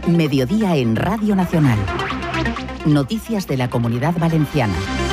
Mediodía en Radio Nacional. Noticias de la Comunidad Valenciana.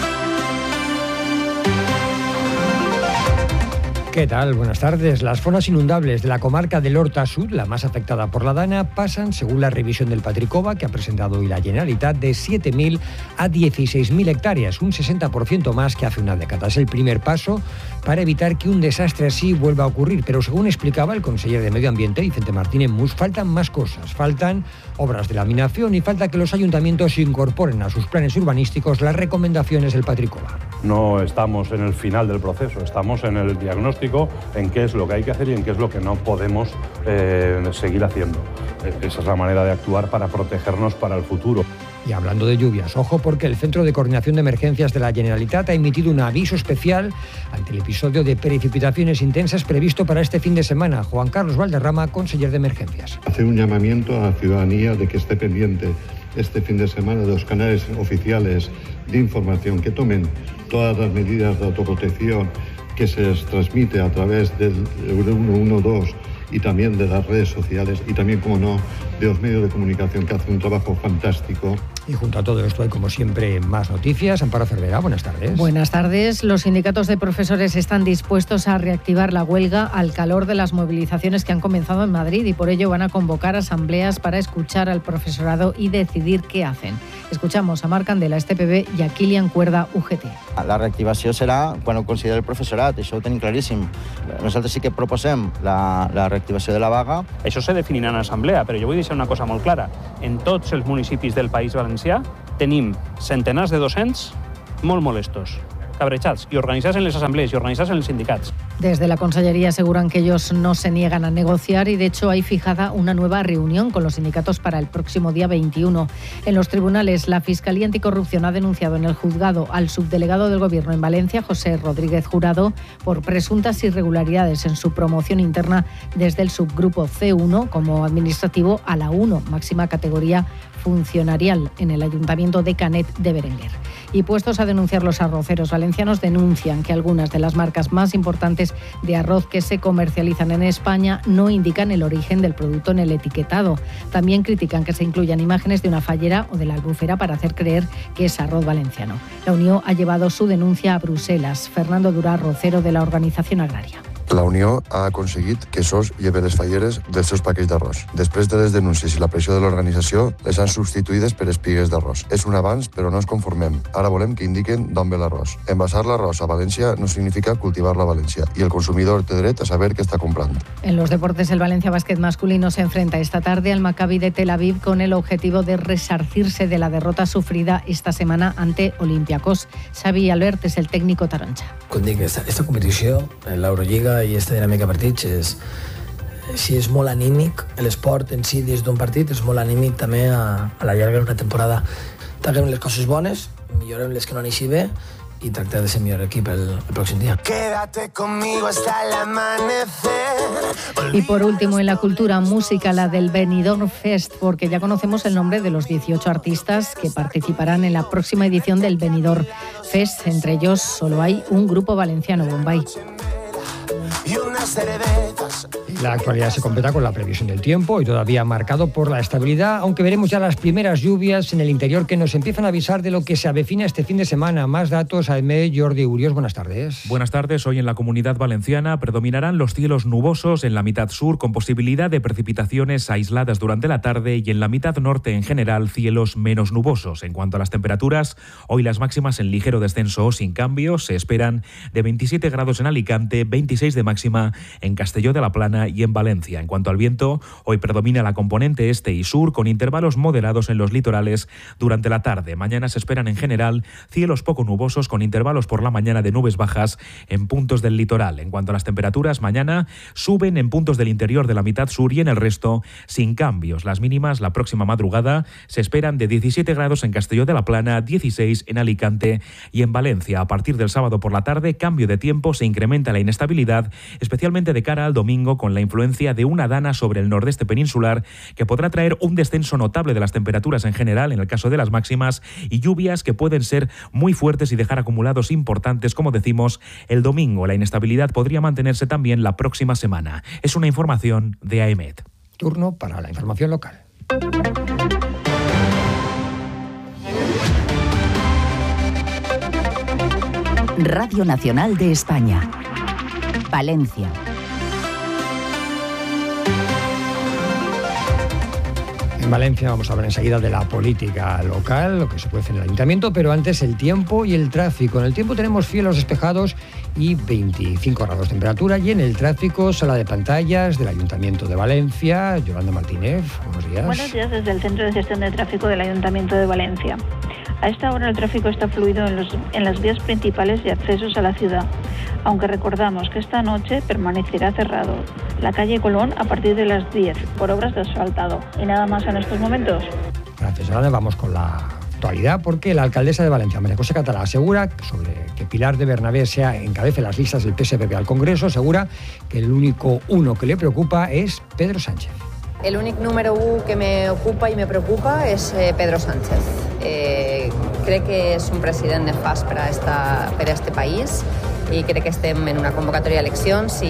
¿Qué tal? Buenas tardes. Las zonas inundables de la comarca del Horta Sud, la más afectada por la Dana, pasan, según la revisión del Patricova que ha presentado hoy la Generalitat, de 7.000 a 16.000 hectáreas, un 60% más que hace una década. Es el primer paso para evitar que un desastre así vuelva a ocurrir. Pero según explicaba el conseller de Medio Ambiente, Vicente Martínez Mus, faltan más cosas. Faltan obras de laminación y falta que los ayuntamientos incorporen a sus planes urbanísticos las recomendaciones del Patricova. No estamos en el final del proceso, estamos en el diagnóstico, en qué es lo que hay que hacer y en qué es lo que no podemos seguir haciendo. Esa es la manera de actuar para protegernos para el futuro. Y hablando de lluvias, ojo, porque el Centro de Coordinación de Emergencias de la Generalitat ha emitido un aviso especial ante el episodio de precipitaciones intensas previsto para este fin de semana. Juan Carlos Valderrama, conseller de Emergencias. Hacer un llamamiento a la ciudadanía de que esté pendiente este fin de semana de los canales oficiales de información, que tomen todas las medidas de autoprotección que se les transmite a través del 112 y también de las redes sociales y también, como no, de los medios de comunicación, que hacen un trabajo fantástico. Y junto a todo esto hay, como siempre, más noticias. Amparo Cervera, buenas tardes. Buenas tardes. Los sindicatos de profesores están dispuestos a reactivar la huelga al calor de las movilizaciones que han comenzado en Madrid y por ello van a convocar asambleas para escuchar al profesorado y decidir qué hacen. Escuchamos a Marc Candela, STPB, i a Kilian Cuerda, UGT. La reactivació serà quan ho consideri el professorat, això ho tenim claríssim. Nosaltres sí que proposem la reactivació de la vaga. Això se definirà en assemblea, però jo vull deixar una cosa molt clara. En tots els municipis del País Valencià tenim centenars de docents molt molestos, cabrejats i organitzats en les assemblees i organitzats en els sindicats. Desde la Consellería aseguran que ellos no se niegan a negociar y de hecho hay fijada una nueva reunión con los sindicatos para el próximo día 21. En los tribunales, la Fiscalía Anticorrupción ha denunciado en el juzgado al subdelegado del Gobierno en Valencia, José Rodríguez Jurado, por presuntas irregularidades en su promoción interna desde el subgrupo C1 como administrativo a la 1, máxima categoría funcionarial en el Ayuntamiento de Canet de Berenguer. Y puestos a denunciar, los arroceros valencianos denuncian que algunas de las marcas más importantes de arroz que se comercializan en España no indican el origen del producto en el etiquetado. También critican que se incluyan imágenes de una fallera o de la Albufera para hacer creer que es arroz valenciano. La Unió ha llevado su denuncia a Bruselas. Fernando Durà, arrocero de la organización agraria. La Unió ha aconseguit que SOS lleve les falleres dels seus paquets d'arròs. Després de les denúncies i la pressió de l'organització, les han substituïdes per espigues d'arròs. És un avanç, però no ens conformem. Ara volem que indiquen d'on ve l'arròs. Envasar l'arròs a València no significa cultivar-la a València y el consumidor té dret a saber qué está comprando. En los deportes, el Valencia Basket masculino se enfrenta esta tarde al Maccabi de Tel Aviv con el objetivo de resarcirse de la derrota sufrida esta semana ante Olympiacos. Xavi Albert és el técnico taronja. Com dic, esta competició, l'Eurolliga i esta dinàmica de partits és molt anímic. L'esport en si dins d'un partit és molt anímic també a la llarga d'una temporada. Traguem les coses bones, millorem les que no n'hi bé y tratar de ser mi equipo el próximo día. Quédate conmigo hasta el amanecer. Y por último, en la cultura, música, la del Benidorm Fest, porque ya conocemos el nombre de los 18 artistas que participarán en la próxima edición del Benidorm Fest. Entre ellos solo hay un grupo valenciano, Bombay. La actualidad se completa con la previsión del tiempo y todavía marcado por la estabilidad, aunque veremos ya las primeras lluvias en el interior que nos empiezan a avisar de lo que se avecina este fin de semana. Más datos, AEMET, Jordi Urios, buenas tardes. Buenas tardes. Hoy en la Comunidad Valenciana predominarán los cielos nubosos en la mitad sur con posibilidad de precipitaciones aisladas durante la tarde y en la mitad norte en general cielos menos nubosos. En cuanto a las temperaturas, hoy las máximas en ligero descenso o sin cambios se esperan de 27 grados en Alicante, 26 de máxima en Castelló de la Plana y en Valencia. En cuanto al viento, hoy predomina la componente este y sur con intervalos moderados en los litorales durante la tarde. Mañana se esperan en general cielos poco nubosos con intervalos por la mañana de nubes bajas en puntos del litoral. En cuanto a las temperaturas, mañana suben en puntos del interior de la mitad sur y en el resto sin cambios. Las mínimas la próxima madrugada se esperan de 17 grados en Castelló de la Plana, 16 en Alicante y en Valencia. A partir del sábado por la tarde, cambio de tiempo, se incrementa la inestabilidad, especialmente de cara al domingo con la influencia de una dana sobre el nordeste peninsular que podrá traer un descenso notable de las temperaturas en general en el caso de las máximas y lluvias que pueden ser muy fuertes y dejar acumulados importantes, como decimos, el domingo. La inestabilidad podría mantenerse también la próxima semana. Es una información de AEMET. Turno para la información local. Radio Nacional de España. Valencia. En Valencia vamos a hablar enseguida de la política local, lo que se puede hacer en el ayuntamiento, pero antes el tiempo y el tráfico. En el tiempo tenemos cielos despejados y 25 grados de temperatura, y en el tráfico, sala de pantallas del Ayuntamiento de Valencia. Yolanda Martínez, buenos días. Buenos días desde el Centro de Gestión de Tráfico del Ayuntamiento de Valencia. A esta hora el tráfico está fluido en las vías principales de accesos a la ciudad, aunque recordamos que esta noche permanecerá cerrado la calle Colón a partir de las 10 por obras de asfaltado. Y nada más en estos momentos. Gracias, Yolanda. Vamos con la actualidad, porque la alcaldesa de Valencia, María José Catalá, asegura sobre que Pilar de Bernabé encabece las listas del PSPB al Congreso. Asegura que el único uno que le preocupa es Pedro Sánchez. El únic número 1 que me ocupa i me preocupa és Pedro Sánchez. Crec que és un president nefast per a este país i crec que estem en una convocatòria d'eleccions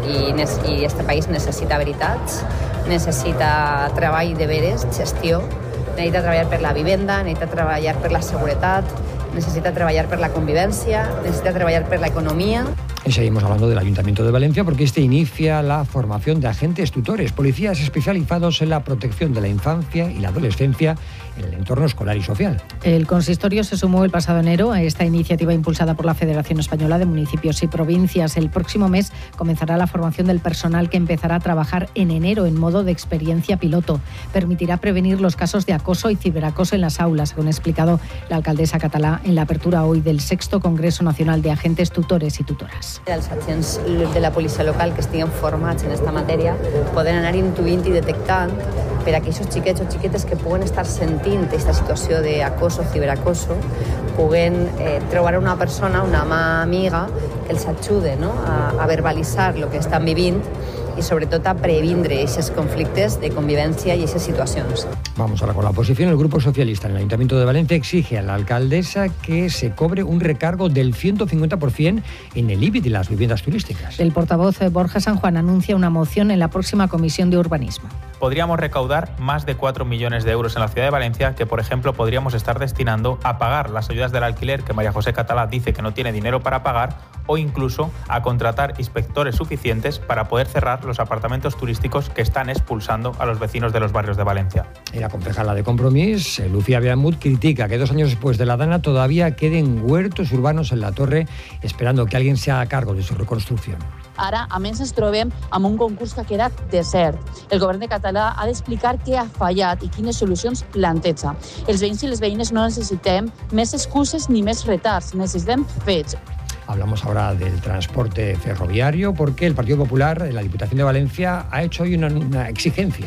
i este país necessita veritats, necessita treball de veres, gestió, necessita treballar per la vivenda, necessita treballar per la seguretat, necessita treballar per la convivència, necessita treballar per l'economia. Y seguimos hablando del Ayuntamiento de Valencia, porque este inicia la formación de agentes tutores, policías especializados en la protección de la infancia y la adolescencia en el entorno escolar y social. El consistorio se sumó el pasado enero a esta iniciativa impulsada por la Federación Española de Municipios y Provincias. El próximo mes comenzará la formación del personal, que empezará a trabajar en enero en modo de experiencia piloto. Permitirá prevenir los casos de acoso y ciberacoso en las aulas, según ha explicado la alcaldesa Catalá en la apertura hoy del 6º Congreso Nacional de Agentes Tutores y Tutoras. Els agents de la policia local que estiguen formats en esta matèria poden anar intuint i detectant per a aquells xiquets o xiquetes que puguen estar sentint aquesta situació d'acoso, ciberacoso, puguen trobar una persona, una mà amiga, que els ajude, no? a verbalitzar el que estan vivint i sobretot a previndre aquests conflictes de convivència i aquestes situacions. Vamos ahora con la oposición. El Grupo Socialista en el Ayuntamiento de Valencia exige a la alcaldesa que se cobre un recargo del 150% en el IBI de las viviendas turísticas. El portavoz Borja San Juan anuncia una moción en la próxima Comisión de Urbanismo. Podríamos recaudar más de 4 millones de euros en la ciudad de Valencia, que por ejemplo podríamos estar destinando a pagar las ayudas del alquiler que María José Catalá dice que no tiene dinero para pagar, o incluso a contratar inspectores suficientes para poder cerrar los apartamentos turísticos que están expulsando a los vecinos de los barrios de Valencia. Y la concejala de Compromís, Lucía Beamut, critica que 2 años después de la Dana todavía queden huertos urbanos en la Torre, esperando que alguien se haga cargo de su reconstrucción. Ara, a més, ens trobem amb un concurs que ha quedat desert. El govern de Català ha d'explicar què ha fallat i quines solucions planteja. Els veïns i les veïnes no necessitem més excuses ni més retards, necessitem fets. Hablamos ahora del transporte ferroviario, porque el Partido Popular en la Diputación de Valencia ha hecho hoy una exigencia.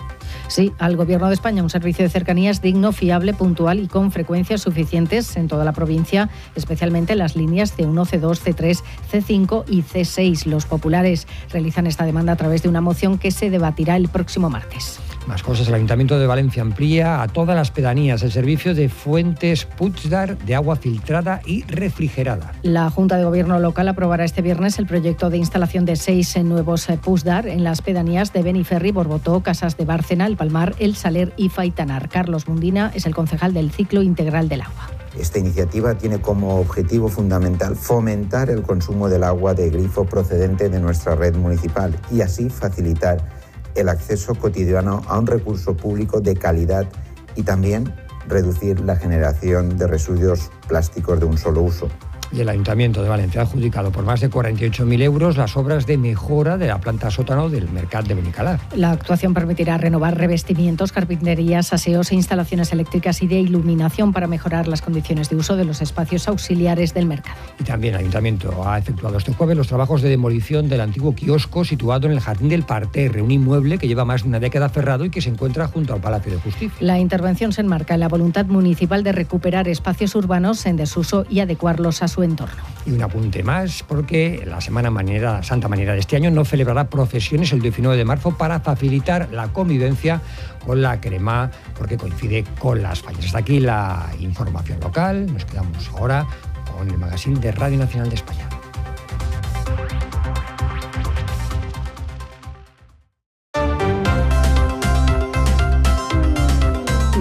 Sí, al Gobierno de España un servicio de cercanías digno, fiable, puntual y con frecuencias suficientes en toda la provincia, especialmente en las líneas C1, C2, C3, C5 y C6. Los populares realizan esta demanda a través de una moción que se debatirá el próximo martes. Más cosas. El Ayuntamiento de Valencia amplía a todas las pedanías el servicio de fuentes Puigdar de agua filtrada y refrigerada. La Junta de Gobierno local aprobará este viernes el proyecto de instalación de 6 nuevos Puigdar en las pedanías de Beniferri, Borbotó, Casas de Bárcena, El Palmar, El Saler y Faitanar. Carlos Mundina es el concejal del Ciclo Integral del Agua. Esta iniciativa tiene como objetivo fundamental fomentar el consumo del agua de grifo procedente de nuestra red municipal y así facilitar el acceso cotidiano a un recurso público de calidad y también reducir la generación de residuos plásticos de un solo uso. Y el Ayuntamiento de Valencia ha adjudicado por más de 48.000 euros las obras de mejora de la planta sótano del Mercat de Benicalá. La actuación permitirá renovar revestimientos, carpinterías, aseos e instalaciones eléctricas y de iluminación para mejorar las condiciones de uso de los espacios auxiliares del mercado. Y también el Ayuntamiento ha efectuado este jueves los trabajos de demolición del antiguo kiosco situado en el Jardín del Parterre, un inmueble que lleva más de una década cerrado y que se encuentra junto al Palacio de Justicia. La intervención se enmarca en la voluntad municipal de recuperar espacios urbanos en desuso y adecuarlos a su entorno. Y un apunte más, porque la Semana Santa Marinera de este año no celebrará procesiones el 19 de marzo para facilitar la convivencia con la crema, porque coincide con las fallas. Hasta aquí la información local. Nos quedamos ahora con el magazine de Radio Nacional de España.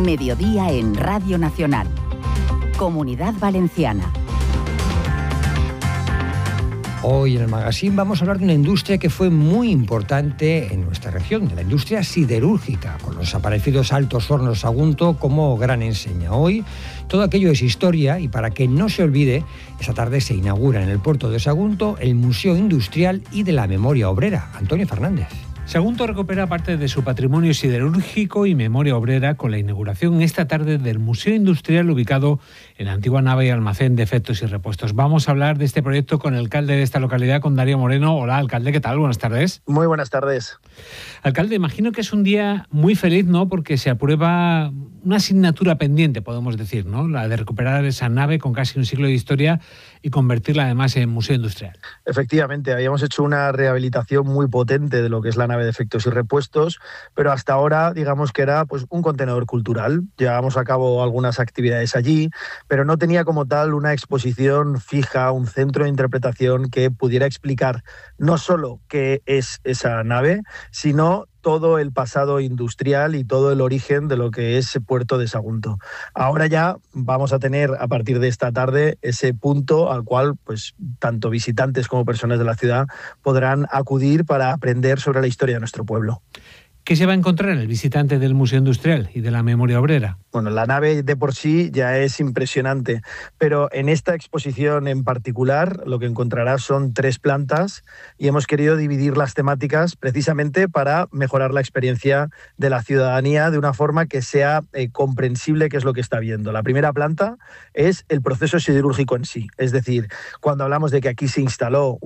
Mediodía en Radio Nacional. Comunidad Valenciana. Hoy en el magazine vamos a hablar de una industria que fue muy importante en nuestra región, de la industria siderúrgica, con los desaparecidos Altos Hornos Sagunto como gran enseña. Hoy todo aquello es historia y para que no se olvide, esta tarde se inaugura en el puerto de Sagunto el Museo Industrial y de la Memoria Obrera. Antonio Fernández. Sagunto recupera parte de su patrimonio siderúrgico y memoria obrera con la inauguración esta tarde del Museo Industrial ubicado en la antigua nave y almacén de efectos y repuestos. Vamos a hablar de este proyecto con el alcalde de esta localidad, con Darío Moreno. Hola, alcalde, ¿qué tal? Buenas tardes. Muy buenas tardes. Alcalde, imagino que es un día muy feliz, ¿no? Porque se aprueba una asignatura pendiente, podemos decir, ¿no? La de recuperar esa nave con casi un siglo de historia y convertirla además en museo industrial. Efectivamente, habíamos hecho una rehabilitación muy potente de lo que es la nave de efectos y repuestos, pero hasta ahora digamos que era pues un contenedor cultural. Llevábamos a cabo algunas actividades allí, pero no tenía como tal una exposición fija, un centro de interpretación que pudiera explicar no solo qué es esa nave, sino todo el pasado industrial y todo el origen de lo que es Puerto de Sagunto. Ahora ya vamos a tener a partir de esta tarde ese punto al cual pues tanto visitantes como personas de la ciudad podrán acudir para aprender sobre la historia de nuestro pueblo. ¿Qué se va a encontrar el visitante del Museo Industrial y de la Memoria Obrera? Bueno, la nave de por sí ya es impresionante, pero en esta exposición en particular lo que encontrarás son 3 plantas y hemos querido dividir las temáticas precisamente para mejorar la experiencia de la ciudadanía de una forma que sea comprensible qué es lo que está viendo. La primera planta es el proceso siderúrgico en sí, es decir, cuando hablamos de que aquí se instaló